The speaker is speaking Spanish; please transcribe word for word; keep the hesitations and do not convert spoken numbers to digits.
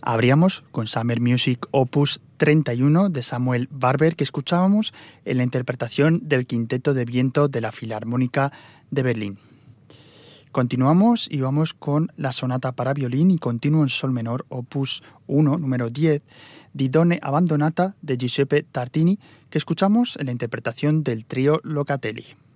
Abríamos con Summer Music Opus treinta y uno de Samuel Barber, que escuchábamos en la interpretación del Quinteto de Viento de la Filarmónica de Berlín. Continuamos y vamos con la sonata para violín y continuo en sol menor Opus uno, número diez, Di Donne Abbandonata de Giuseppe Tartini, que escuchamos en la interpretación del trío Locatelli.